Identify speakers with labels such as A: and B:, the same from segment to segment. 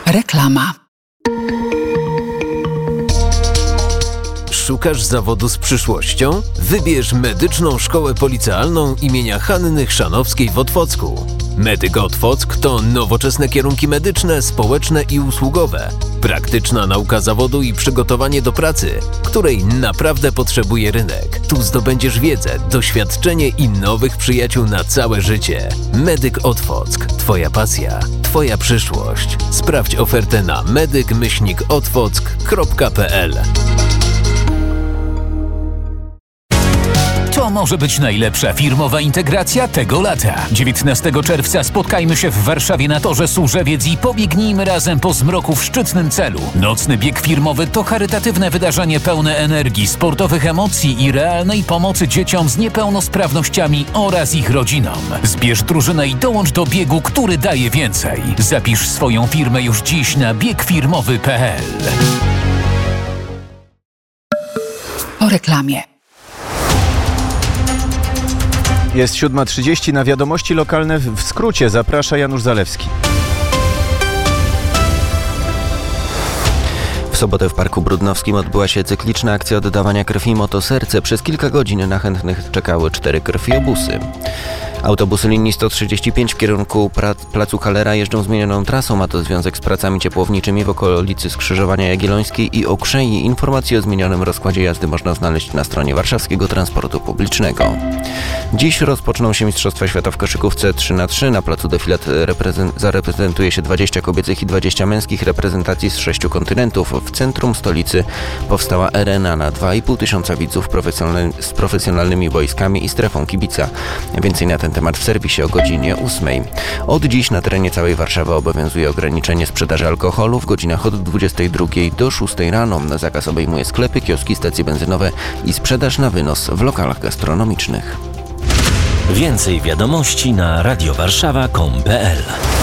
A: Reklama.
B: Szukasz zawodu z przyszłością? Wybierz Medyczną Szkołę Policealną imienia Hanny Chrzanowskiej w Otwocku. Medyk Otwock to nowoczesne kierunki medyczne, społeczne i usługowe. Praktyczna nauka zawodu i przygotowanie do pracy, której naprawdę potrzebuje rynek. Tu zdobędziesz wiedzę, doświadczenie i nowych przyjaciół na całe życie. Medyk Otwock. Twoja pasja, Twoja przyszłość. Sprawdź ofertę na medyk-otwock.pl.
C: To może być najlepsza firmowa integracja tego lata. 19 czerwca spotkajmy się w Warszawie na Torze Służewiec i pobiegnijmy razem po zmroku w szczytnym celu. Nocny bieg firmowy to charytatywne wydarzenie pełne energii, sportowych emocji i realnej pomocy dzieciom z niepełnosprawnościami oraz ich rodzinom. Zbierz drużynę i dołącz do biegu, który daje więcej. Zapisz swoją firmę już dziś na biegfirmowy.pl.
A: Po reklamie.
D: Jest 7:30, na wiadomości lokalne w skrócie zaprasza Janusz Zalewski.
E: W sobotę w Parku Brudnowskim odbyła się cykliczna akcja oddawania krwi Motoserce. Przez kilka godzin na chętnych czekały 4 krwiobusy. Autobusy linii 135 w kierunku Placu Hallera jeżdżą zmienioną trasą. Ma to związek z pracami ciepłowniczymi w okolicy Skrzyżowania Jagiellońskiej i Okrzei. Informacje o zmienionym rozkładzie jazdy można znaleźć na stronie Warszawskiego Transportu Publicznego. Dziś rozpoczną się Mistrzostwa Świata w koszykówce 3x3. Na placu Defilat zareprezentuje się 20 kobiecych i 20 męskich reprezentacji z 6 kontynentów. W centrum stolicy powstała arena na 2,5 tysiąca widzów z profesjonalnymi boiskami i strefą kibica. Więcej na ten temat w serwisie o godzinie 8. Od dziś na terenie całej Warszawy obowiązuje ograniczenie sprzedaży alkoholu w godzinach od 22 do 6 rano. Zakaz obejmuje sklepy, kioski, stacje benzynowe i sprzedaż na wynos w lokalach gastronomicznych.
F: Więcej wiadomości na radiowarszawa.com.pl.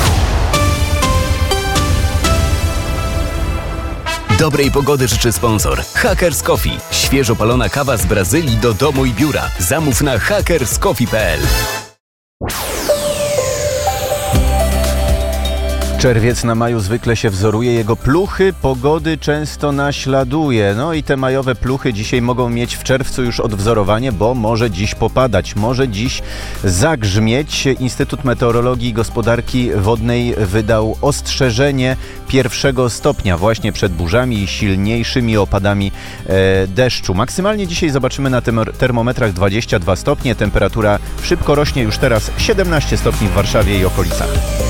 G: Dobrej pogody życzy sponsor Hackers Coffee. Świeżo palona kawa z Brazylii do domu i biura. Zamów na hackerscoffee.pl.
D: Czerwiec na maju zwykle się wzoruje, jego pluchy pogody często naśladuje. No i te majowe pluchy dzisiaj mogą mieć w czerwcu już odwzorowanie, bo może dziś popadać, może dziś zagrzmieć. Instytut Meteorologii i Gospodarki Wodnej wydał ostrzeżenie 1 stopnia właśnie przed burzami i silniejszymi opadami deszczu. Maksymalnie dzisiaj zobaczymy na termometrach 22 stopnie. Temperatura szybko rośnie, już teraz 17 stopni w Warszawie i okolicach.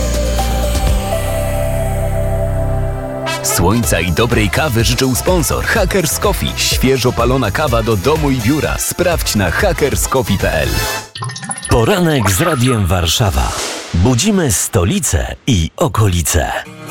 G: Słońca i dobrej kawy życzył sponsor Hackers Coffee. Świeżo palona kawa do domu i biura. Sprawdź na hackerscoffee.pl.
F: Poranek z Radiem Warszawa. Budzimy stolicę i okolice.